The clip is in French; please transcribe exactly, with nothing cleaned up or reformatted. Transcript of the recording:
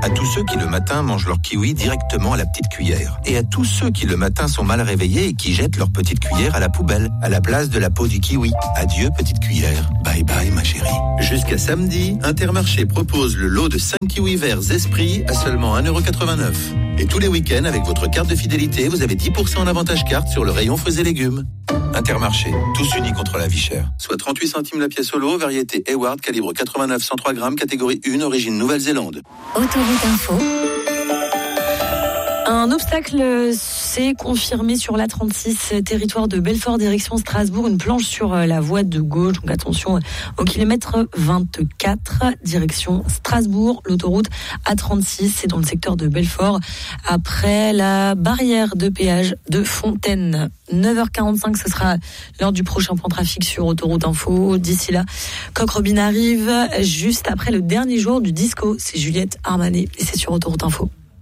À tous ceux qui le matin mangent leur kiwi directement à la petite cuillère. Et à tous ceux qui le matin sont mal réveillés et qui jettent leur petite cuillère à la poubelle, à la place de la peau du kiwi. Adieu petite cuillère. Bye bye ma chérie. Jusqu'à samedi, Intermarché propose le lot de cinq kiwis verts Esprit à seulement un euro quatre-vingt-neuf. Et tous les week-ends, avec votre carte de fidélité, vous avez dix pour cent en avantage carte sur le rayon fruits et légumes. Intermarché, tous unis contre la vie chère. Soit trente-huit centimes la pièce au lot, variété Hayward, calibre quatre-vingt-neuf cent trois grammes, catégorie un, origine Nouvelle-Zélande. Autoroute Info. Un obstacle s'est confirmé sur l'A trente-six, territoire de Belfort, direction Strasbourg. Une planche sur la voie de gauche, donc attention au kilomètre vingt-quatre, direction Strasbourg. L'autoroute A trente-six, c'est dans le secteur de Belfort, après la barrière de péage de Fontaine. neuf heures quarante-cinq, ce sera l'heure du prochain point trafic sur Autoroute Info. D'ici là, Coq Robin arrive juste après le dernier jour du disco. C'est Juliette Armanet et c'est sur Autoroute Info.